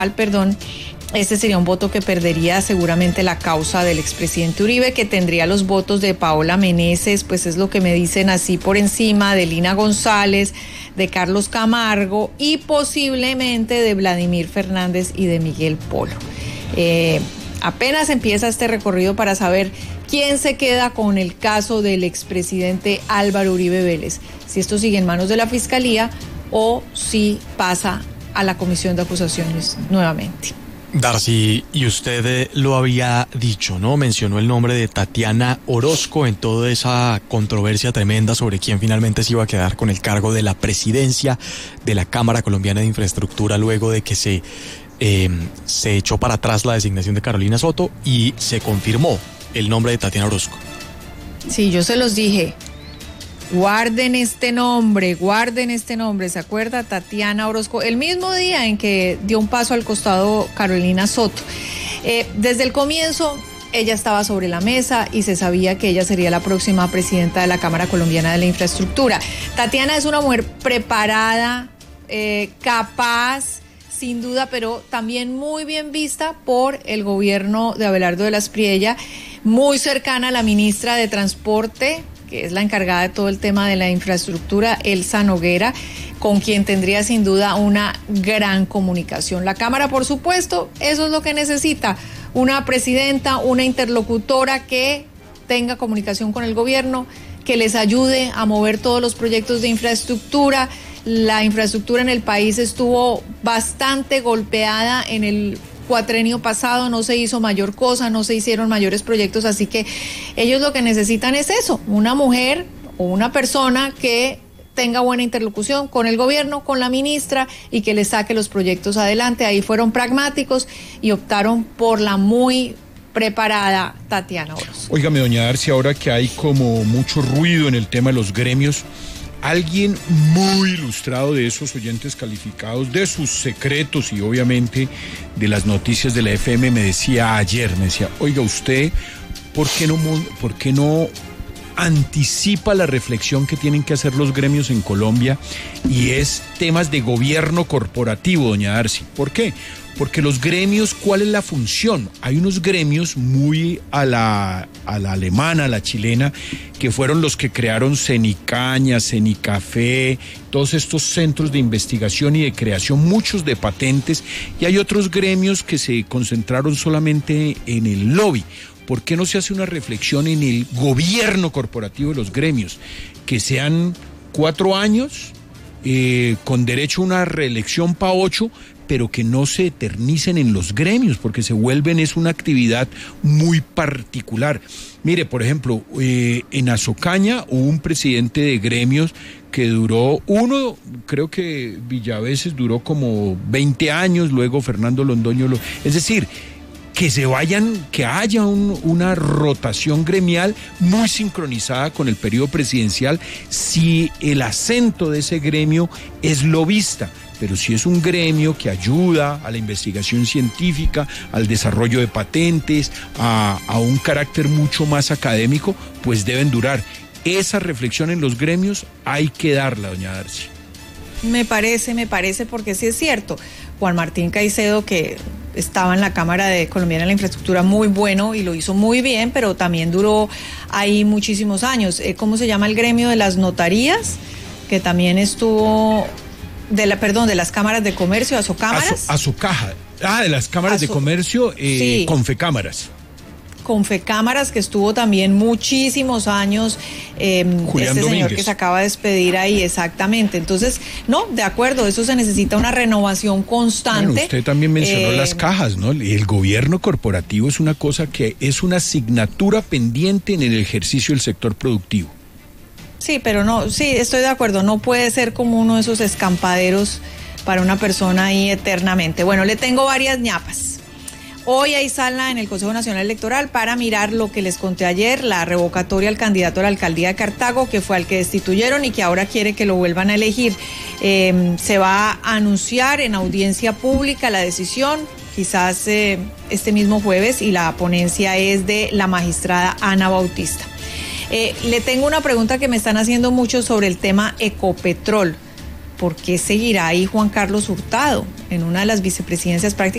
perdón, este sería un voto que perdería seguramente la causa del expresidente Uribe, que tendría los votos de Paola Meneses, pues es lo que me dicen así por encima, de Lina González, de Carlos Camargo y posiblemente de Vladimir Fernández y de Miguel Polo. Apenas empieza este recorrido para saber quién se queda con el caso del expresidente Álvaro Uribe Vélez, si esto sigue en manos de la Fiscalía o si pasa a la Comisión de Acusaciones nuevamente. Darcy, y usted lo había dicho, ¿no? Mencionó el nombre de Tatiana Orozco en toda esa controversia tremenda sobre quién finalmente se iba a quedar con el cargo de la presidencia de la Cámara Colombiana de Infraestructura luego de que se echó para atrás la designación de Carolina Soto y se confirmó el nombre de Tatiana Orozco. Sí, yo se los dije. Guarden este nombre, ¿se acuerda? Tatiana Orozco, el mismo día en que dio un paso al costado Carolina Soto. Desde el comienzo, ella estaba sobre la mesa y se sabía que ella sería la próxima presidenta de la Cámara Colombiana de la Infraestructura. Tatiana es una mujer preparada, capaz, sin duda, pero también muy bien vista por el gobierno de Abelardo de la Espriella, muy cercana a la ministra de Transporte, que es la encargada de todo el tema de la infraestructura, Elsa Noguera, con quien tendría sin duda una gran comunicación. La Cámara, por supuesto, eso es lo que necesita, una presidenta, una interlocutora que tenga comunicación con el gobierno, que les ayude a mover todos los proyectos de infraestructura. La infraestructura en el país estuvo bastante golpeada en el cuatrenio pasado, no se hizo mayor cosa, no se hicieron mayores proyectos, así que ellos lo que necesitan es eso, una mujer o una persona que tenga buena interlocución con el gobierno, con la ministra y que le saque los proyectos adelante. Ahí fueron pragmáticos y optaron por la muy preparada Tatiana Orozco. Óigame, doña Darcy, ahora que hay como mucho ruido en el tema de los gremios, alguien muy ilustrado de esos oyentes calificados, de sus secretos y obviamente de las noticias de la FM me decía ayer, oiga usted, ¿por qué no anticipa la reflexión que tienen que hacer los gremios en Colombia? Y es temas de gobierno corporativo, doña Darcy. ¿Por qué? Porque los gremios, ¿cuál es la función? Hay unos gremios muy a la alemana, a la chilena, que fueron los que crearon Cenicaña, Cenicafé, todos estos centros de investigación y de creación, muchos de patentes, y hay otros gremios que se concentraron solamente en el lobby. ¿Por qué no se hace una reflexión en el gobierno corporativo de los gremios? Que sean 4 años, con derecho a una reelección para 8, pero que no se eternicen en los gremios, porque se vuelven, es una actividad muy particular. Mire, por ejemplo, en Azocaña hubo un presidente de gremios que duró, creo que Villaveses duró como 20 años, luego Fernando Londoño, es decir, que haya una rotación gremial muy sincronizada con el periodo presidencial si el acento de ese gremio es lobista. Pero si es un gremio que ayuda a la investigación científica, al desarrollo de patentes, a un carácter mucho más académico, pues deben durar. Esa reflexión en los gremios hay que darla, doña Darcy. Me parece, porque sí es cierto. Juan Martín Caicedo, que estaba en la Cámara de Colombiana de la Infraestructura, muy bueno y lo hizo muy bien, pero también duró ahí muchísimos años. ¿Cómo se llama el gremio de las notarías? Que también estuvo... de las cámaras de comercio, Azocámaras. Azocaja. De las cámaras de comercio, sí. Confecámaras, que estuvo también muchísimos años, Julián este Domínguez. Señor que se acaba de despedir ahí, exactamente. Entonces, no, de acuerdo, eso se necesita una renovación constante. Bueno, usted también mencionó las cajas, ¿no? El gobierno corporativo es una cosa que es una asignatura pendiente en el ejercicio del sector productivo. Sí, pero no, sí, estoy de acuerdo, no puede ser como uno de esos escampaderos para una persona ahí eternamente. Bueno, le tengo varias ñapas. Hoy hay sala en el Consejo Nacional Electoral para mirar lo que les conté ayer, la revocatoria al candidato a la alcaldía de Cartago, que fue al que destituyeron y que ahora quiere que lo vuelvan a elegir. Se va a anunciar en audiencia pública la decisión, quizás este mismo jueves, y la ponencia es de la magistrada Ana Bautista. Le tengo una pregunta que me están haciendo mucho sobre el tema Ecopetrol. ¿Por qué seguirá ahí Juan Carlos Hurtado? en una de las vicepresidencias, prácticamente